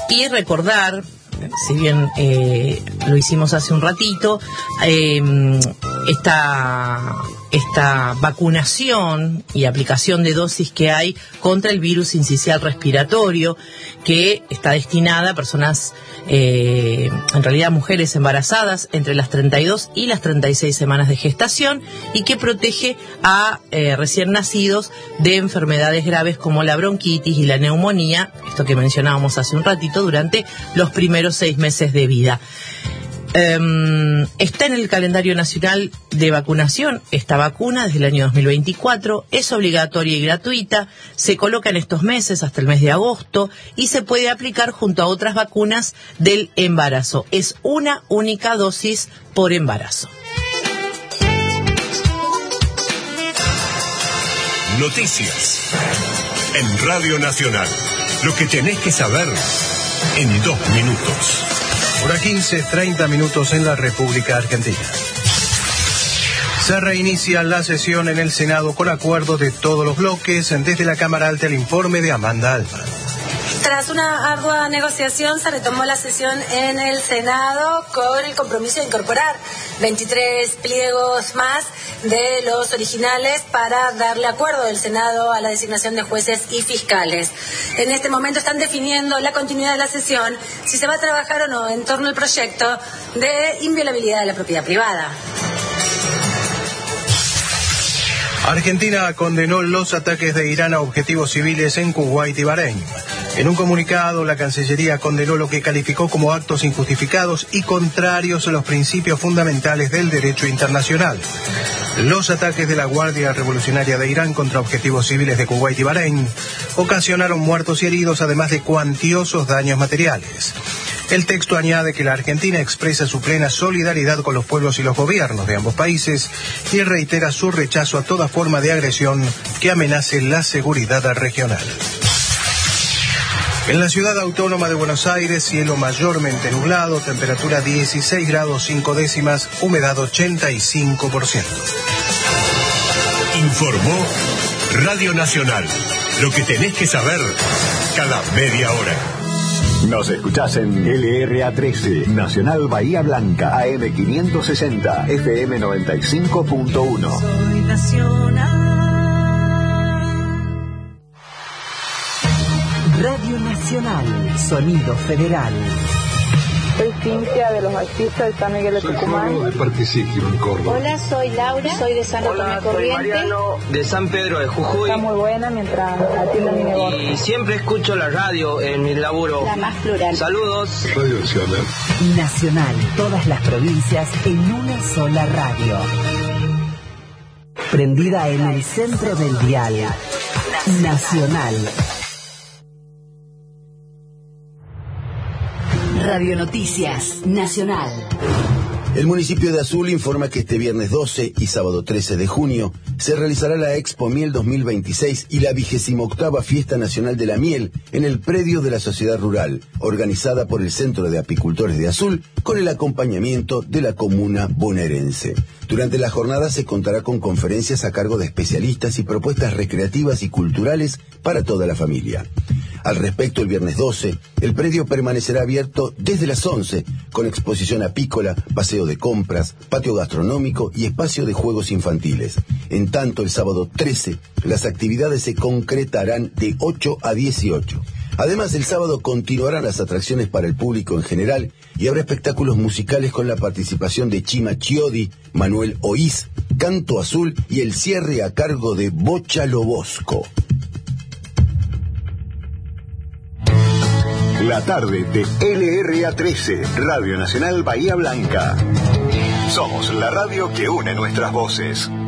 Y recordar, si bien lo hicimos hace un ratito, esta vacunación y aplicación de dosis que hay contra el virus sincicial respiratorio, que está destinada a personas, en realidad mujeres embarazadas entre las 32 y las 36 semanas de gestación, y que protege a recién nacidos de enfermedades graves como la bronquitis y la neumonía, esto que mencionábamos hace un ratito, durante los primeros 6 meses de vida. Está en el calendario nacional de vacunación esta vacuna desde el año 2024, es obligatoria y gratuita, se coloca en estos meses hasta el mes de agosto y se puede aplicar junto a otras vacunas del embarazo. Es una única dosis por embarazo. Noticias en Radio Nacional. Lo que tenés que saber en 2 minutos. Hora 15, 30 minutos en la República Argentina. Se reinicia la sesión en el Senado con acuerdo de todos los bloques. Desde la Cámara Alta, el informe de Amanda Alba. Tras una ardua negociación, se retomó la sesión en el Senado con el compromiso de incorporar 23 pliegos más de los originales para darle acuerdo del Senado a la designación de jueces y fiscales. En este momento están definiendo la continuidad de la sesión, si se va a trabajar o no en torno al proyecto de inviolabilidad de la propiedad privada. Argentina condenó los ataques de Irán a objetivos civiles en Kuwait y Bahrein. En un comunicado, la Cancillería condenó lo que calificó como actos injustificados y contrarios a los principios fundamentales del derecho internacional. Los ataques de la Guardia Revolucionaria de Irán contra objetivos civiles de Kuwait y Bahrein ocasionaron muertos y heridos, además de cuantiosos daños materiales. El texto añade que la Argentina expresa su plena solidaridad con los pueblos y los gobiernos de ambos países y reitera su rechazo a toda forma de agresión que amenace la seguridad regional. En la ciudad autónoma de Buenos Aires, cielo mayormente nublado, temperatura 16 grados 5 décimas, humedad 85%. Informó Radio Nacional. Lo que tenés que saber cada media hora. Nos escuchás en LRA 13, Nacional Bahía Blanca, AM 560, FM 95.1. Soy Nacional. Radio Nacional, sonido federal. Soy Cintia de los artistas de San Miguel de Tucumán. De Participio en Córdoba. Hola, soy Laura, soy de San Tomé Corrientes. Soy Mariano de San Pedro de Jujuy. Está muy buena mientras atiendo mi negocio. Y siempre escucho la radio en mi laburo. La más plural. Saludos. Radio Nacional. Nacional, todas las provincias en una sola radio. Prendida en el centro del dial. Nacional. Radio Noticias Nacional. El municipio de Azul informa que este viernes 12 y sábado 13 de junio se realizará la Expo Miel 2026 y la 28ª Fiesta Nacional de la Miel en el predio de la Sociedad Rural, organizada por el Centro de Apicultores de Azul, con el acompañamiento de la comuna bonaerense. Durante la jornada se contará con conferencias a cargo de especialistas y propuestas recreativas y culturales para toda la familia. Al respecto, el viernes 12, el predio permanecerá abierto desde las 11, con exposición apícola, paseo de compras, patio gastronómico y espacio de juegos infantiles. En tanto, el sábado 13, las actividades se concretarán de 8 a 18. Además, el sábado continuarán las atracciones para el público en general y habrá espectáculos musicales con la participación de Chima Chiodi, Manuel Oiz, Canto Azul y el cierre a cargo de Bocha Lobosco. La tarde de LRA 13, Radio Nacional Bahía Blanca. Somos la radio que une nuestras voces.